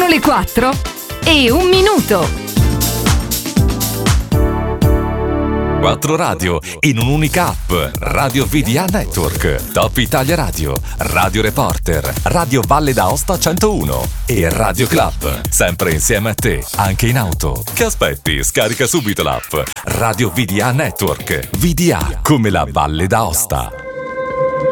Sono le 4:01. 4 radio in un'unica app. Radio VDA Network, Top Italia Radio, Radio Reporter, Radio Valle d'Aosta 101 e Radio Club. Sempre insieme a te, anche in auto. Che aspetti? Scarica subito l'app. Radio VDA Network. VDA come la Valle d'Aosta.